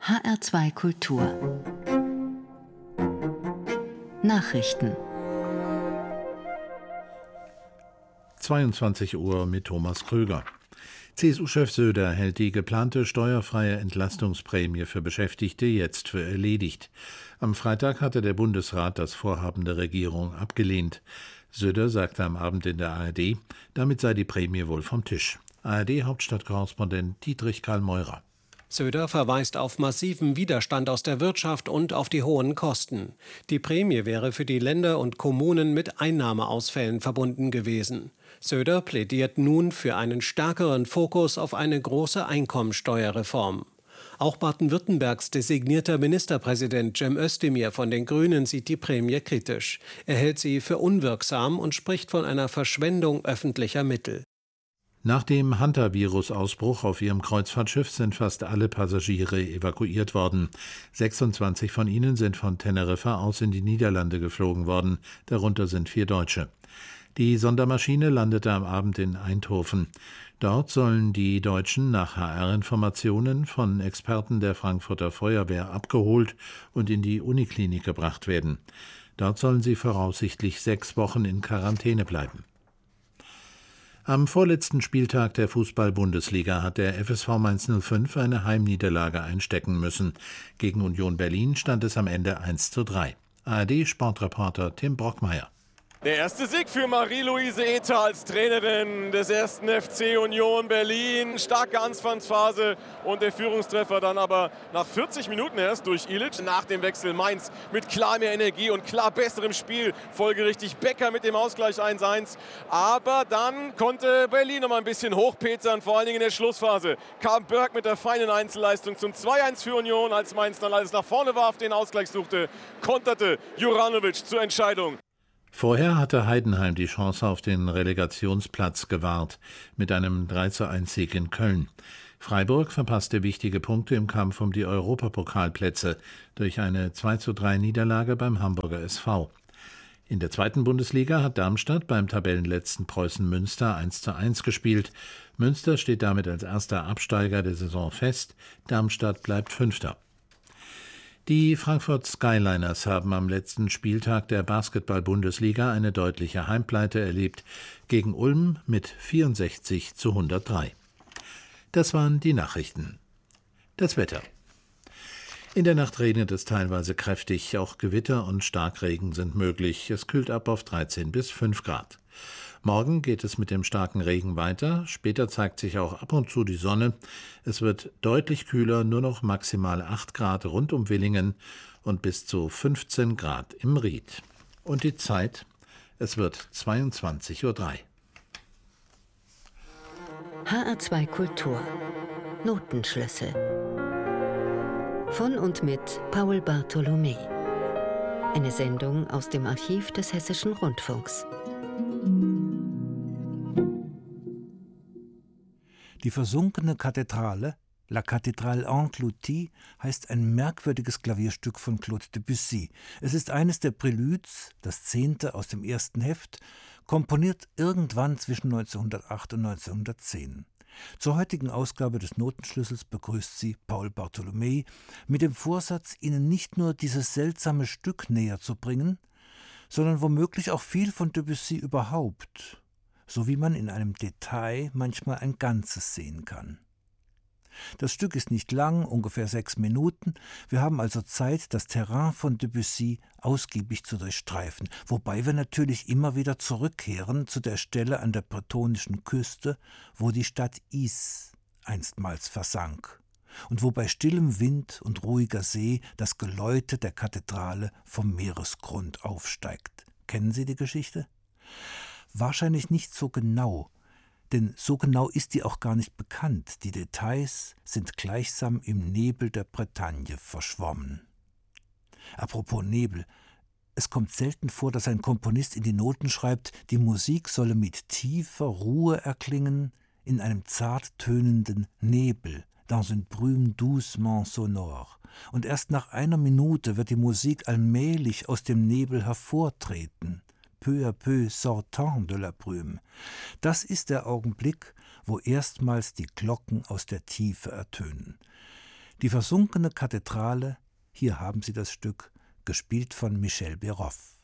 HR2 Kultur Nachrichten 22 Uhr mit Thomas Kröger. CSU-Chef Söder hält die geplante steuerfreie Entlastungsprämie für Beschäftigte jetzt für erledigt. Am Freitag hatte der Bundesrat das Vorhaben der Regierung abgelehnt. Söder sagte am Abend in der ARD, damit sei die Prämie wohl vom Tisch. ARD-Hauptstadtkorrespondent Dietrich Karl Meurer. Söder verweist auf massiven Widerstand aus der Wirtschaft und auf die hohen Kosten. Die Prämie wäre für die Länder und Kommunen mit Einnahmeausfällen verbunden gewesen. Söder plädiert nun für einen stärkeren Fokus auf eine große Einkommensteuerreform. Auch Baden-Württembergs designierter Ministerpräsident Cem Özdemir von den Grünen sieht die Prämie kritisch. Er hält sie für unwirksam und spricht von einer Verschwendung öffentlicher Mittel. Nach dem Hantavirus-Ausbruch auf ihrem Kreuzfahrtschiff sind fast alle Passagiere evakuiert worden. 26 von ihnen sind von Teneriffa aus in die Niederlande geflogen worden, darunter sind 4 Deutsche. Die Sondermaschine landete am Abend in Eindhoven. Dort sollen die Deutschen nach HR-Informationen von Experten der Frankfurter Feuerwehr abgeholt und in die Uniklinik gebracht werden. Dort sollen sie voraussichtlich 6 Wochen in Quarantäne bleiben. Am vorletzten Spieltag der Fußball-Bundesliga hat der FSV Mainz 05 eine Heimniederlage einstecken müssen. Gegen Union Berlin stand es am Ende 1:3. ARD-Sportreporter Tim Brockmeier. Der erste Sieg für Marie-Louise Ether als Trainerin des 1. FC Union Berlin. Starke Anfangsphase und der Führungstreffer dann aber nach 40 Minuten erst durch Ilic. Nach dem Wechsel Mainz mit klar mehr Energie und klar besserem Spiel. Folgerichtig Becker mit dem Ausgleich 1:1. Aber dann konnte Berlin noch mal ein bisschen hochpetern, vor allen Dingen in der Schlussphase. Kam Berg mit der feinen Einzelleistung zum 2:1 für Union, als Mainz dann alles nach vorne warf, den Ausgleich suchte, konterte Juranovic zur Entscheidung. Vorher hatte Heidenheim die Chance auf den Relegationsplatz gewahrt, mit einem 3:1-Sieg in Köln. Freiburg verpasste wichtige Punkte im Kampf um die Europapokalplätze durch eine 2:3-Niederlage beim Hamburger SV. In der zweiten Bundesliga hat Darmstadt beim Tabellenletzten Preußen Münster 1:1 gespielt. Münster steht damit als erster Absteiger der Saison fest. Darmstadt bleibt Fünfter. Die Frankfurt Skyliners haben am letzten Spieltag der Basketball-Bundesliga eine deutliche Heimpleite erlebt, gegen Ulm mit 64:103. Das waren die Nachrichten. Das Wetter. In der Nacht regnet es teilweise kräftig, auch Gewitter und Starkregen sind möglich. Es kühlt ab auf 13 bis 5 Grad. Morgen geht es mit dem starken Regen weiter, später zeigt sich auch ab und zu die Sonne. Es wird deutlich kühler, nur noch maximal 8 Grad rund um Willingen und bis zu 15 Grad im Ried. Und die Zeit, es wird 22:03 Uhr. HR2 Kultur Notenschlüssel von und mit Paul Bartholomä. Eine Sendung aus dem Archiv des Hessischen Rundfunks. Die versunkene Kathedrale, La Cathédrale engloutie, heißt ein merkwürdiges Klavierstück von Claude Debussy. Es ist eines der Préludes, das 10. aus dem ersten Heft, komponiert irgendwann zwischen 1908 und 1910. Zur heutigen Ausgabe des Notenschlüssels begrüßt sie Paul Bartholomä mit dem Vorsatz, Ihnen nicht nur dieses seltsame Stück näher zu bringen, sondern womöglich auch viel von Debussy überhaupt, so wie man in einem Detail manchmal ein Ganzes sehen kann. Das Stück ist nicht lang, ungefähr 6 Minuten. Wir haben also Zeit, das Terrain von Debussy ausgiebig zu durchstreifen, wobei wir natürlich immer wieder zurückkehren zu der Stelle an der bretonischen Küste, wo die Stadt Is einstmals versank und wo bei stillem Wind und ruhiger See das Geläute der Kathedrale vom Meeresgrund aufsteigt. Kennen Sie die Geschichte? Wahrscheinlich nicht so genau, denn so genau ist die auch gar nicht bekannt. Die Details sind gleichsam im Nebel der Bretagne verschwommen. Apropos Nebel, es kommt selten vor, dass ein Komponist in die Noten schreibt, die Musik solle mit tiefer Ruhe erklingen, in einem zart tönenden Nebel, dans une brume doucement sonore. Und erst nach einer Minute wird die Musik allmählich aus dem Nebel hervortreten. Peu à peu sortant de la brume. Das ist der Augenblick, wo erstmals die Glocken aus der Tiefe ertönen. Die versunkene Kathedrale, hier haben Sie das Stück, gespielt von Michel Béroff.